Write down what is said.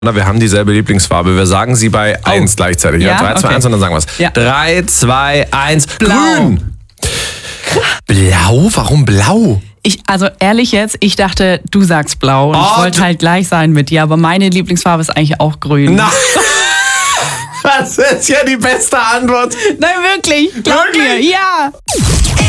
Wir haben dieselbe Lieblingsfarbe. Wir sagen sie bei 1 gleichzeitig. Ja, 3, 2, 1 und dann sagen wir es. Ja. 3, 2, 1. Blau. Grün. Blau? Warum blau? Also ehrlich jetzt, ich dachte, du sagst blau und ich wollte halt gleich sein mit dir, aber meine Lieblingsfarbe ist eigentlich auch grün. Nein! Das ist ja die beste Antwort. Nein, wirklich. Glaub mir, ja.